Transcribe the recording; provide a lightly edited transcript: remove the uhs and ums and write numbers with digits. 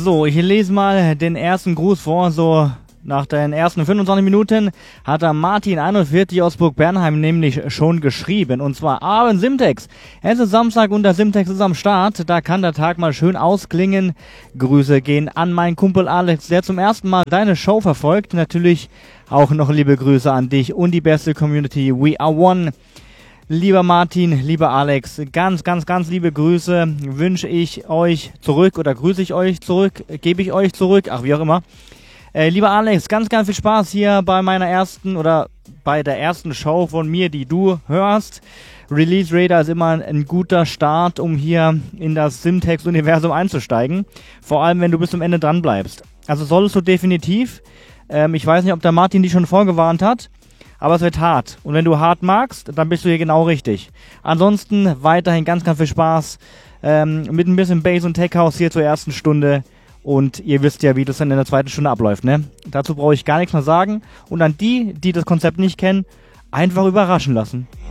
So, ich lese mal den ersten Gruß vor. So, nach den ersten 25 Minuten hat der Martin 41 aus Burg Bernheim nämlich schon geschrieben. Und zwar Abend Simtex. Es ist Samstag und der Simtex ist am Start. Da kann der Tag mal schön ausklingen. Grüße gehen an meinen Kumpel Alex, der zum ersten Mal deine Show verfolgt. Natürlich auch noch liebe Grüße an dich und die beste Community. We are one. Lieber Martin, lieber Alex, ganz liebe Grüße wünsche ich euch zurück oder grüße ich euch zurück, gebe ich euch zurück, ach wie auch immer. Lieber Alex, ganz viel Spaß hier bei meiner ersten oder bei der ersten Show von mir, die du hörst. Release Radar ist immer ein guter Start, um hier in das Simtex-Universum einzusteigen. Vor allem, wenn du bis zum Ende dran bleibst. Also solltest du definitiv. Ich weiß nicht, ob der Martin dich schon vorgewarnt hat. Aber es wird hart. Und wenn du hart magst, dann bist du hier genau richtig. Ansonsten weiterhin ganz viel Spaß mit ein bisschen Bass und Tech House hier zur ersten Stunde. Und ihr wisst ja, wie das dann in der zweiten Stunde abläuft, ne? Dazu brauche ich gar nichts mehr sagen. Und an die das Konzept nicht kennen, einfach überraschen lassen.